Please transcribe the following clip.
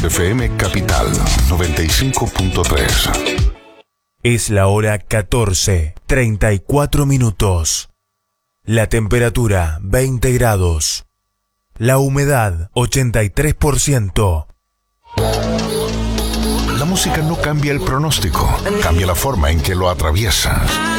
FM Capital 95.3. Es la hora 14:34. La temperatura 20 grados. La humedad 83%. La música no cambia el pronóstico, cambia la forma en que lo atraviesa.